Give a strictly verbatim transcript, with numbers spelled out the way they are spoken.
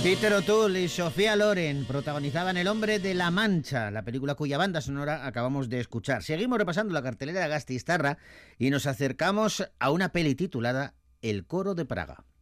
Peter O'Toole y Sofía Loren protagonizaban El hombre de la Mancha, la película cuya banda sonora acabamos de escuchar. Seguimos repasando la cartelera de Gasteiztarra y nos acercamos a una peli titulada El coro de Praga.